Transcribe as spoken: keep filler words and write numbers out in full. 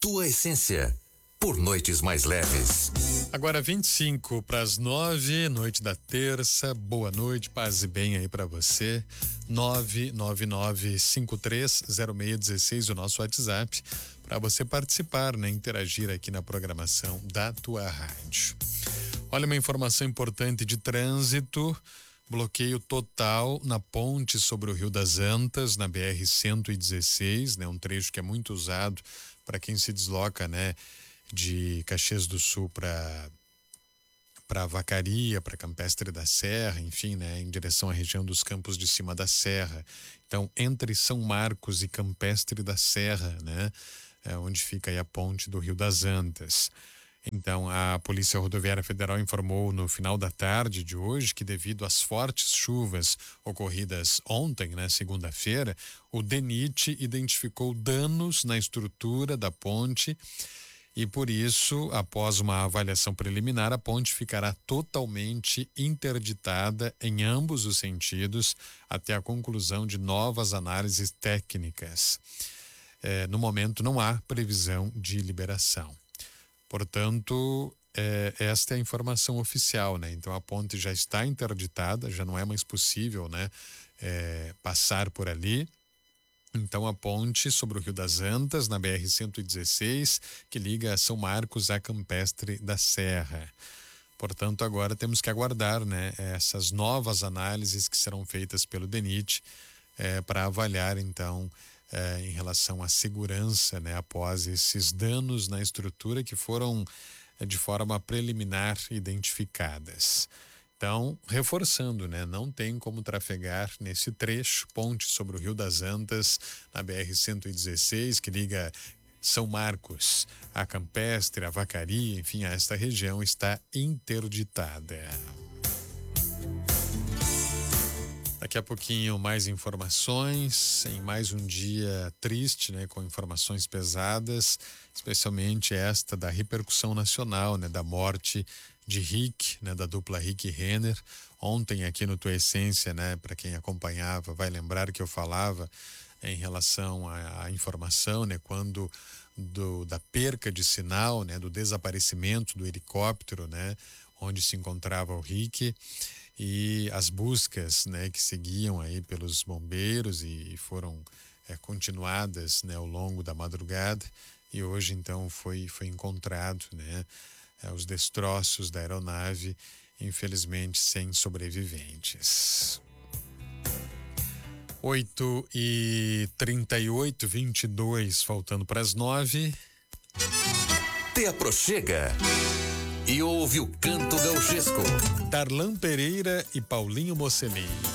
tua essência, por noites mais leves. Agora vinte e cinco para as nove, noite da terça. Boa noite, paz e bem aí para você. nove nove nove cinco três zero seis um seis, o nosso WhatsApp, para você participar, né, interagir aqui na programação da tua rádio. Olha, uma informação importante de trânsito: bloqueio total na ponte sobre o Rio das Antas, na B R cento e dezesseis, né, um trecho que é muito usado para quem se desloca, né, de Caxias do Sul para para Vacaria, para Campestre da Serra, enfim, né, em direção à região dos Campos de Cima da Serra. Então, entre São Marcos e Campestre da Serra, né, é onde fica aí a ponte do Rio das Antas. Então, a Polícia Rodoviária Federal informou no final da tarde de hoje que, devido às fortes chuvas ocorridas ontem, né, segunda-feira, o DENIT identificou danos na estrutura da ponte. E por isso, após uma avaliação preliminar, a ponte ficará totalmente interditada em ambos os sentidos até a conclusão de novas análises técnicas. É, no momento, não há previsão de liberação. Portanto, é, esta é a informação oficial, né? Então, a ponte já está interditada, já não é mais possível, né, é, passar por ali. Então, a ponte sobre o Rio das Antas, na B R cento e dezesseis, que liga São Marcos a Campestre da Serra. Portanto, agora temos que aguardar, né, essas novas análises que serão feitas pelo DENIT, eh, para avaliar, então, eh, em relação à segurança, né, após esses danos na estrutura que foram, eh, de forma preliminar, identificadas. Então, reforçando, né, não tem como trafegar nesse trecho, ponte sobre o Rio das Antas, na B R cento e dezesseis, que liga São Marcos a Campestre, a Vacaria, enfim, a esta região, está interditada. Daqui a pouquinho mais informações, em mais um dia triste, né, com informações pesadas, especialmente esta da repercussão nacional, né, da morte de Rick, né, da dupla Rick e Renner. Ontem aqui no Tua Essência, né, para quem acompanhava, vai lembrar que eu falava em relação à, à informação, né, quando do, da perca de sinal, né, do desaparecimento do helicóptero, né, onde se encontrava o Rick, e as buscas, né, que seguiam aí pelos bombeiros e foram é, continuadas, né, ao longo da madrugada. E hoje então foi foi encontrado, né, é, os destroços da aeronave, infelizmente sem sobreviventes. oito e trinta e oito, vinte e dois, faltando para as nove. Te aproxega e ouve o canto gauchesco. Darlan Pereira e Paulinho Mocelin.